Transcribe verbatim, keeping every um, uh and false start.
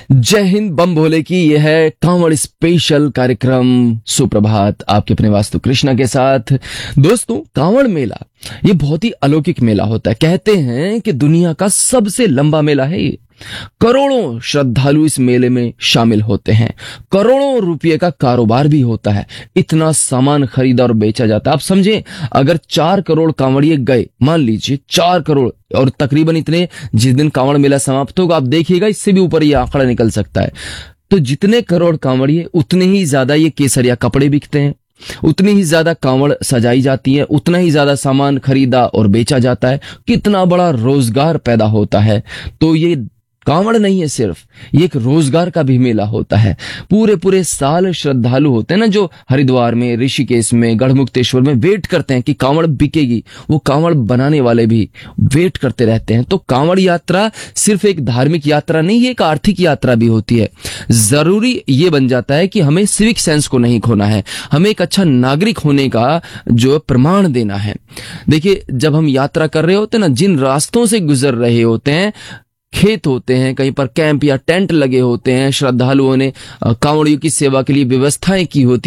जय हिंद बम भोले की यह है कांवड़ स्पेशल कार्यक्रम। सुप्रभात आपके अपने वास्तु कृष्णा के साथ। दोस्तों, कांवड़ मेला ये बहुत ही अलौकिक मेला होता है। कहते हैं कि दुनिया का सबसे लंबा मेला है ये। करोड़ों श्रद्धालु इस मेले में शामिल होते हैं। करोड़ों रुपए का कारोबार भी होता है। इतना सामान खरीदा और बेचा जाता है। आप समझे, अगर चार करोड़ कांवड़िए गए, मान लीजिए चार करोड़, और तकरीबन इतने जिस दिन कांवड़ मेला समाप्त होगा, आप देखिएगा इससे भी ऊपर ये आंकड़ा निकल सकता है। तो जितने करोड़ कांवड़िए, उतने ही ज्यादा ये केसरिया कपड़े बिकते हैं, उतनी ही ज्यादा कांवड़ सजाई जाती है, उतना ही ज्यादा सामान खरीदा और बेचा जाता है। कितना बड़ा रोजगार पैदा होता है। तो ये कांवड़ नहीं है सिर्फ, ये एक रोजगार का भी मेला होता है। पूरे पूरे साल श्रद्धालु होते हैं ना, जो हरिद्वार में, ऋषिकेश में, गढ़मुक्तेश्वर में वेट करते हैं कि कांवड़ बिकेगी। वो कांवड़ बनाने वाले भी वेट करते रहते हैं। तो कांवड़ यात्रा सिर्फ एक धार्मिक यात्रा नहीं, ये एक आर्थिक यात्रा भी होती है। जरूरी ये बन जाता है कि हमें सिविक सेंस को नहीं खोना है, हमें एक अच्छा नागरिक होने का जो प्रमाण देना है। देखिए, जब हम यात्रा कर रहे होते हैं ना, जिन रास्तों से गुजर रहे होते हैं, खेत होते हैं, कहीं पर कैंप या टेंट लगे होते हैं, श्रद्धालुओं ने कांवड़ियों की सेवा के लिए व्यवस्थाएं की होती